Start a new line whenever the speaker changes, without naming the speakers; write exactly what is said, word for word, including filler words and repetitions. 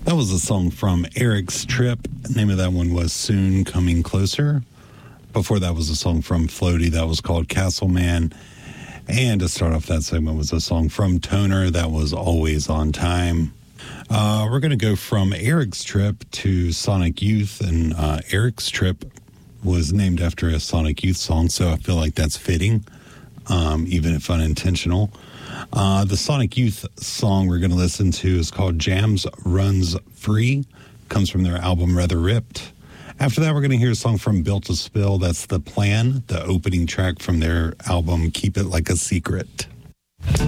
That was a song from Eric's Trip. The name of that one was Soon Coming Closer. Before that was a song from Floaty that was called Castle Man. And to start off that segment was a song from Toner that was Always on Time. Uh, we're going to go from Eric's Trip to Sonic Youth. And uh, Eric's Trip was named after a Sonic Youth song, so I feel like that's fitting, um, even if unintentional. Uh, the Sonic Youth song we're going to listen to is called Jams Runs Free. Comes from their album Rather Ripped. After that, we're going to hear a song from Built to Spill. That's The Plan, the opening track from their album Keep It Like a Secret.